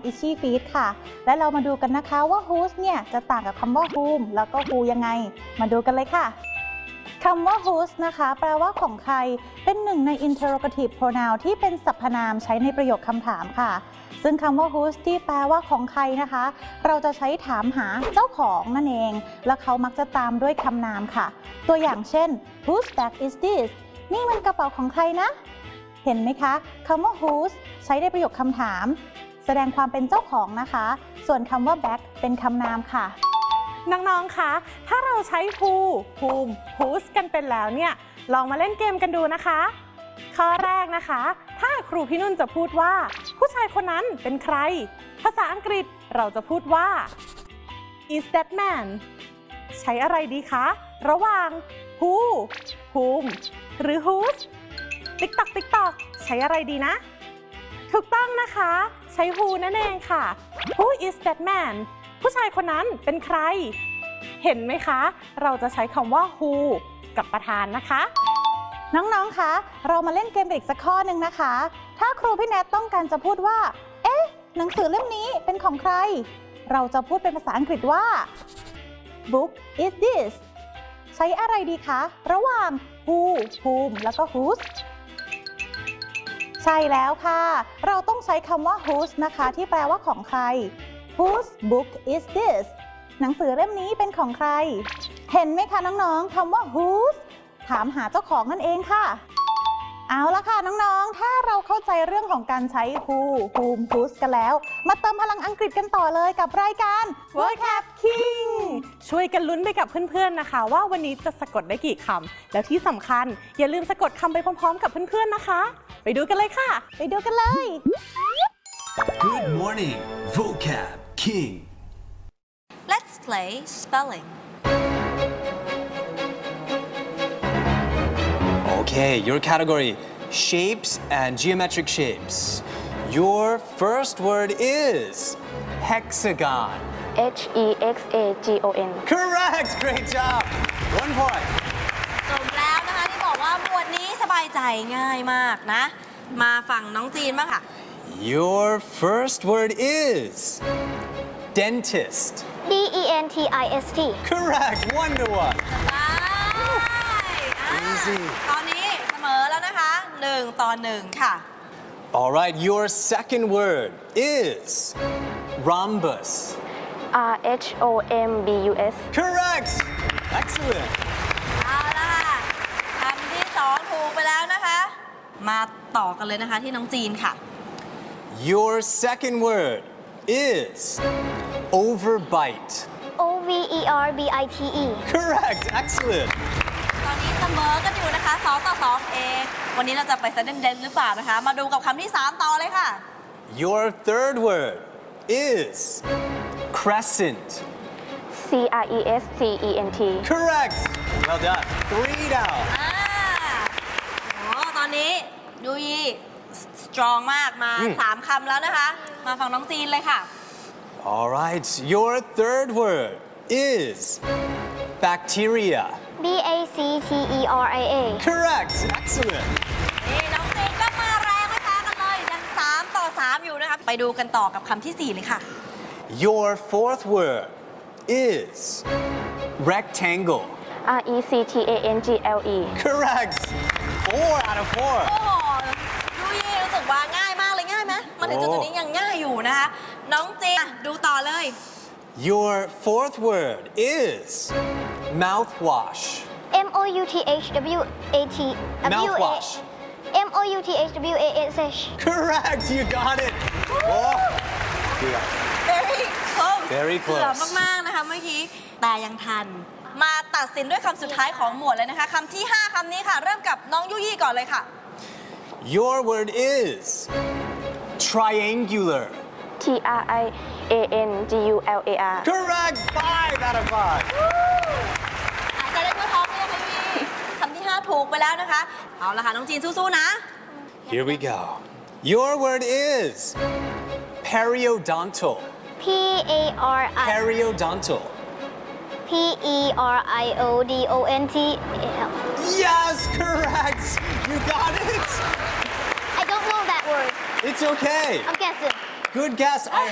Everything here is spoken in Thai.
Itchy Feet ค่ะและเรามาดูกันนะคะว่า whose เนี่ยจะต่างกับคำว่า whom แล้วก็ who ยังไงมาดูกันเลยค่ะคำว่า whose นะคะแปลว่าของใครเป็นหนึ่งใน interrogative pronoun ที่เป็นสรรพนามใช้ในประโยคคำถามค่ะซึ่งคำว่า whose ที่แปลว่าของใครนะคะเราจะใช้ถามหาเจ้าของนั่นเองและเขามักจะตามด้วยคำนามค่ะตัวอย่างเช่น whose bag is this นี่มันกระเป๋าของใครนะเห็นไหมคะคำว่า whose ใช้ในประโยคคำถามแสดงความเป็นเจ้าของนะคะส่วนคำว่า bag เป็นคำนามค่ะน้องๆ คะ ถ้าเราใช้ who whom whose กันเป็นแล้วเนี่ยลองมาเล่นเกมกันดูนะคะข้อแรกนะคะถ้าครูพี่นุ่นจะพูดว่าผู้ชายคนนั้นเป็นใครภาษาอังกฤษเราจะพูดว่า is that man ใช้อะไรดีคะระหว่าง who whom หรือ whose ติ๊กตอกใช้อะไรดีนะถูกต้องนะคะใช้ who นั่นเองค่ะ who is that man ผู้ชายคนนั้นเป็นใครเห็นไหมคะเราจะใช้คำว่า who กับประธานนะคะน้องๆ คะเรามาเล่นเกมอีกสักข้อหนึ่งนะคะถ้าครูพี่แนทต้องการจะพูดว่าเอ๊ะหนังสือเล่มนี้เป็นของใครเราจะพูดเป็นภาษาอังกฤษว่า book is this ใช้อะไรดีคะระหว่าง who whom แล้วก็ whose ใช่แล้วค่ะเราต้องใช้คำว่า whose นะคะที่แปลว่าของใคร whose book is this หนังสือเล่มนี้เป็นของใครเห็นไหมคะน้องๆคำว่า whose ถามหาเจ้าของนั่นเองค่ะเอาละค่ะน้องๆถ้าเราเข้าใจเรื่องของการใช้ who whom whose กันแล้วมาเติมพลังอังกฤษกันต่อเลยกับรายการ Vocab King ช่วยกันลุ้นไปกับเพื่อนๆนะคะว่าวันนี้จะสะกดได้กี่คำแล้วที่สำคัญอย่าลืมสะกดคำไปพร้อมๆกับเพื่อนๆนะคะไปดูกันเลยค่ะไปดูกันเลย Good morning, Vocab King. Let's play spelling. Okay, your category, shapes and geometric shapes. Your first word is hexagon. Hexagon. Correct! Great job! 1 point. สมแล้วนะคะที่บอกว่าหมวดนี้สบายใจง่ายมากนะมาฝั่งน้องจีนบ้างค่ะ Your first word is dentist. Dentist. Correct! 1 to 1. ได้ Easy. ตอนนี้เสมอแล้วนะคะ1 ต่อ 1 ค่ะ All right, your second word is rhombus. Rhombus. Correct! Excellent. เอาละค่ะคำที่2ถูกไปแล้วนะคะมาต่อกันเลยนะคะที่น้องจีนค่ะ Your second word is overbite. Overbite. Correct! Excellent. ตอนนี้เสมอกันอยู่นะคะ2 ต่อ 2 เองวันนี้เราจะไปเด่นๆหรือเปล่านะคะมาดูกับคำที่3ต่อเลยค่ะ Your third word is crescent. Crescent. Correct! Well done. 3 down. ตอนนี้ยูยีสตรองมากมา3 คำแล้วนะคะมาฟังน้องจีนเลยค่ะ All right, your third word is bacteria. Bacteria. Correct! Excellent. นี่น้องจีนก็มาแรงไม่แพ้กันเลยยัง3 ต่อ 3 อยู่นะคะไปดูกันต่อกับคำที่ 4 เลยค่ะ Your fourth word is rectangle. Rectangle. Correct! 4 out of 4. โอ้โหยูยีรู้สึกว่าง่ายมากเลยง่ายไหมมาถึงจุดนี้ยังง่ายอยู่นะคะน้องจีนดูต่อเลย Your fourth word is mouthwash. Mouthwash. Mouthwash. Mouthwash. Correct! You got it! Oh. very close Very เกือบ close. มากๆนะคะเมื่อกี้แต่ยังทันมาตัดสินด้วยคำสุดท้ายของหมวดเลยนะคะคำที่ 5 คำนี้ค่ะเริ่มกับน้องยูยี่ก่อนเลยค่ะ Your word is triangular. Triangular. Correct! 5 out of 5. หายใจได้ทั่วท้องเลยค่ะยูยี่คำที่ 5 ถูกไปแล้วนะคะเอาละค่ะน้องจีนสู้ๆนะ Here we go. Your word is periodontal. Periodontal. Periodontal. Yes, correct. You got it. I don't know that word. It's okay. I'm guessing. Good guess. I